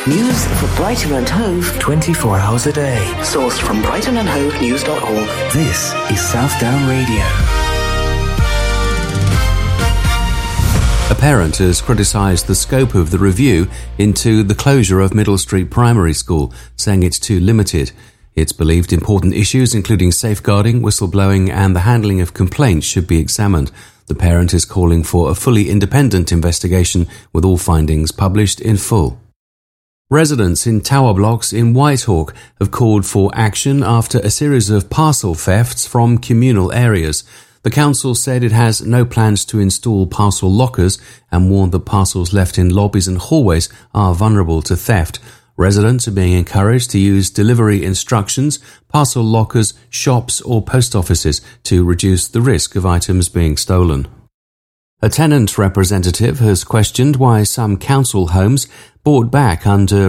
News for Brighton and Hove 24 hours a day. Sourced from brightonandhovenews.org. This is South Down Radio. A parent has criticised the scope of the review into the closure of Middle Street Primary School, saying it's too limited. It's believed important issues including safeguarding, whistleblowing and the handling of complaints should be examined. The parent is calling for a fully independent investigation with all findings published in full. Residents in tower blocks in Whitehawk have called for action after a series of parcel thefts from communal areas. The council said it has no plans to install parcel lockers and warned that parcels left in lobbies and hallways are vulnerable to theft. Residents are being encouraged to use delivery instructions, parcel lockers, shops or post offices to reduce the risk of items being stolen. A tenant representative has questioned why some council homes bought back under